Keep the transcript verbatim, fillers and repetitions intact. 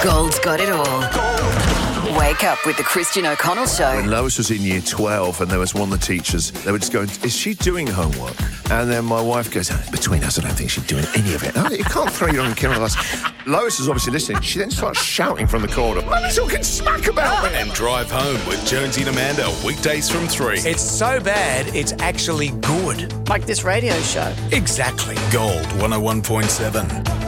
Gold's got it all. Wake up with the Christian O'Connell Show. When Lois was in year twelve and there was one of the teachers, they were just going, is she doing homework? And then my wife goes, between us, I don't think she's doing any of it. Oh, you can't throw your own kid on the bus. Lois is obviously listening. She then starts shouting from the corner, Mummy's talking smack about me. And Drive Home with Jonesy and Amanda, weekdays from three. It's so bad, it's actually good. Like this radio show. Exactly. Gold one oh one point seven.